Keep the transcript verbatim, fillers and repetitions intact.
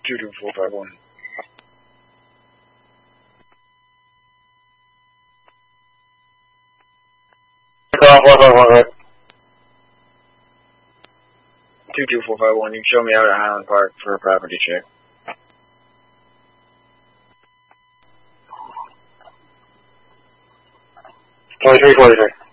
two two four five one. two two four five one, you can show me out at Highland Park for a property check. twenty-three forty-three.